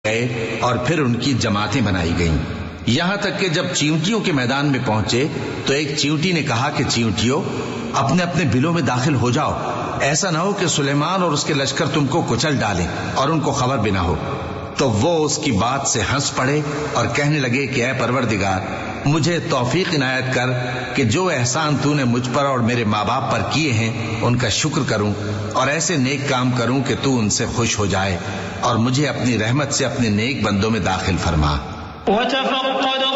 गए और फिर उनकी जमातें बनाई गईं। यहां तक कि जब चींटियों के मैदान में पहुंचे तो एक चींटी ने कहा कि चींटियों, अपने अपने बिलों में दाखिल हो जाओ, ऐसा ना हो कि सुलेमान और उसके लश्कर तुमको कुचल डालें और उनको खबर भी ना हो। तो वो उसकी बात से हंस पड़े और कहने लगे कि ऐ परवरदिगार, मुझे तौफीक इनायत कर कि जो एहसान तूने मुझ पर और मेरे माँ बाप पर किए हैं उनका शुक्र करूं और ऐसे नेक काम करूं कि तू उनसे खुश हो जाए और मुझे अपनी रहमत से अपने नेक बंदों में दाखिल फरमा।